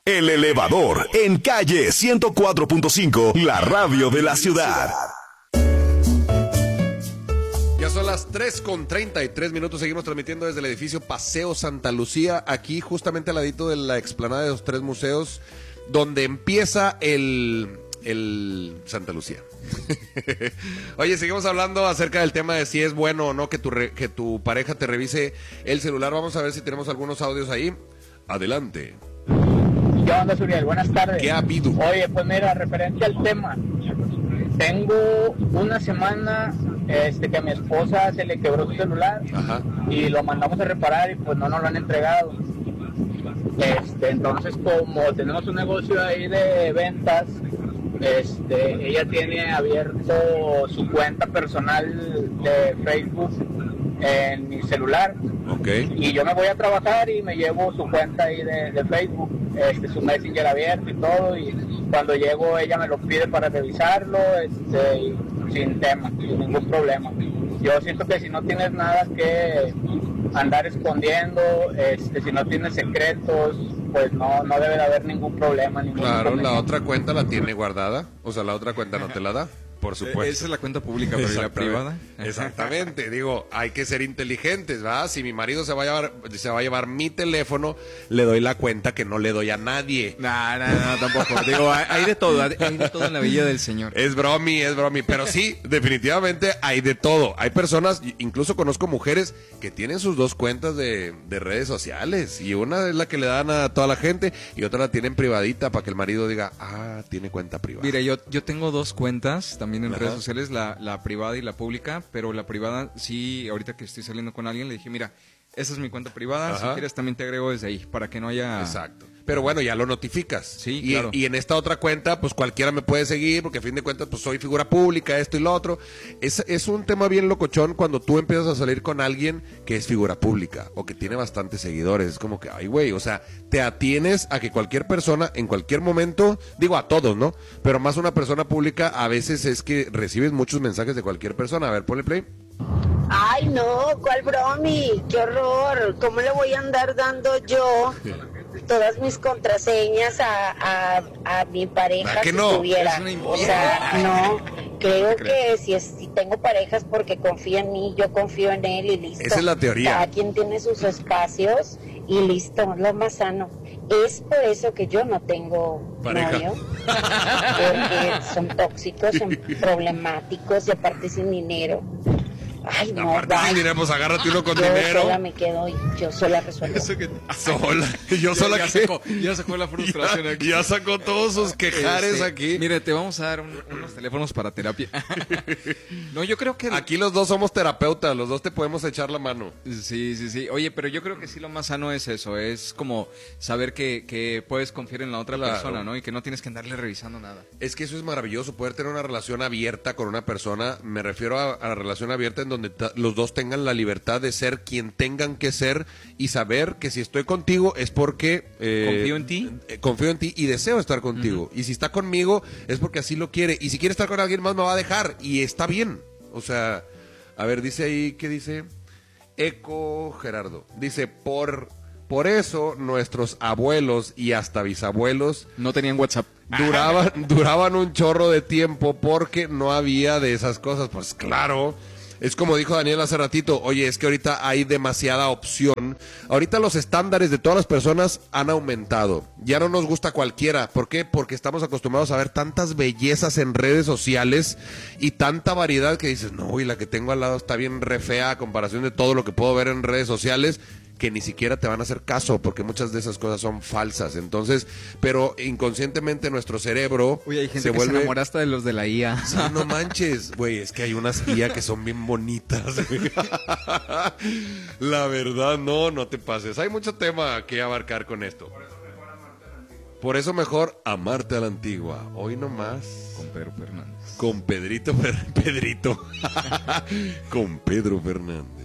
El Elevador, en calle 104.5, la radio de la ciudad. Ya son las 3:33. Seguimos transmitiendo desde el edificio Paseo Santa Lucía, aquí justamente al ladito de la explanada de los tres museos, donde empieza el Santa Lucía. Oye, seguimos hablando acerca del tema de si es bueno o no que tu pareja te revise el celular. Vamos a ver si tenemos algunos audios ahí. Adelante. ¿Qué onda, Suriel? Buenas tardes. ¿Qué ha habido? Oye, pues mira, referente al tema, tengo una semana que a mi esposa se le quebró su celular. Ajá. Y lo mandamos a reparar y pues no nos lo han entregado. Entonces, como tenemos un negocio ahí de ventas, ella tiene abierto su cuenta personal de Facebook en mi celular. Okay. Y yo me voy a trabajar y me llevo su cuenta ahí de Facebook, su Messenger abierto y todo, y cuando llego ella me lo pide para revisarlo, y sin tema, sin ningún problema. Yo siento que si no tienes nada que andar escondiendo, si no tienes secretos, pues no debe de haber ningún problema. Claro, problema. la otra cuenta la tiene guardada, o sea, la otra cuenta no te la da. Por supuesto. Esa es la cuenta pública, pero ¿y la privada? Exactamente. Digo, hay que ser inteligentes, ¿verdad? Si mi marido se va a llevar mi teléfono, le doy la cuenta que no le doy a nadie. No, tampoco. Digo, hay de todo en la vida del Señor. Es bromi. Pero sí, definitivamente hay de todo. Hay personas, incluso conozco mujeres que tienen sus dos cuentas de redes sociales. Y una es la que le dan a toda la gente y otra la tienen privadita para que el marido diga, tiene cuenta privada. Mira, yo tengo dos cuentas también en Ajá. redes sociales, la privada y la pública, pero la privada sí, ahorita que estoy saliendo con alguien le dije, mira, esa es mi cuenta privada, Ajá. si quieres también te agrego desde ahí, para que no haya... Exacto. Pero bueno, ya lo notificas. Sí, y, claro. y en esta otra cuenta, pues cualquiera me puede seguir, porque a fin de cuentas, pues soy figura pública, esto y lo otro. Es un tema bien locochón cuando tú empiezas a salir con alguien que es figura pública o que tiene bastantes seguidores. Es como que, ay, güey, o sea, te atienes a que cualquier persona, en cualquier momento, digo a todos, ¿no? Pero más una persona pública, a veces es que recibes muchos mensajes de cualquier persona. A ver, ponle play. Ay, no, ¿cuál bromi? ¡Qué horror! ¿Cómo le voy a andar dando yo todas mis contraseñas a mi pareja que si no? tuviera? Es una O sea, no, creo que si tengo parejas porque confía en mí, yo confío en él y listo. Esa es la teoría. Cada quien tiene sus espacios y listo, lo más sano. Es por eso que yo no tengo Pareja. novio, porque son tóxicos, son problemáticos y aparte sin dinero. Ay, no, Aparte, si diremos, agárrate uno con yo dinero. sola me quedo y yo sola resuelvo. Yo sola Ya sacó la frustración aquí. Ya sacó todos sus quejares aquí. Mire, te vamos a dar unos teléfonos para terapia. No, yo creo que... Aquí los dos somos terapeutas, los dos te podemos echar la mano. Sí. Oye, pero yo creo que sí lo más sano es eso, es como saber que puedes confiar en la otra Claro. persona, ¿no? Y que no tienes que andarle revisando nada. Es que eso es maravilloso, poder tener una relación abierta con una persona. Me refiero a la relación abierta en donde los dos tengan la libertad de ser quien tengan que ser y saber que si estoy contigo es porque... Confío en ti. Confío en ti y deseo estar contigo. Y si está conmigo es porque así lo quiere. Y si quiere estar con alguien más me va a dejar. Y está bien. O sea, a ver, dice ahí, ¿qué dice? Eco Gerardo. Dice, por eso nuestros abuelos y hasta bisabuelos No tenían WhatsApp. duraban un chorro de tiempo porque no había de esas cosas. Pues claro, es como dijo Daniel hace ratito, oye, es que ahorita hay demasiada opción. Ahorita los estándares de todas las personas han aumentado. Ya no nos gusta cualquiera. ¿Por qué? Porque estamos acostumbrados a ver tantas bellezas en redes sociales y tanta variedad que dices, no, y la que tengo al lado está bien re fea a comparación de todo lo que puedo ver en redes sociales, que ni siquiera te van a hacer caso, porque muchas de esas cosas son falsas. Entonces, pero inconscientemente nuestro cerebro Oye, hay gente se que vuelve... se enamora hasta de los de la IA. Sí, no manches, güey, es que hay unas IA que son bien bonitas, güey. La verdad, no te pases. Hay mucho tema que abarcar con esto. Por eso mejor amarte a la antigua. Hoy nomás. Con Pedro Fernández. Con Pedrito. Con Pedro Fernández.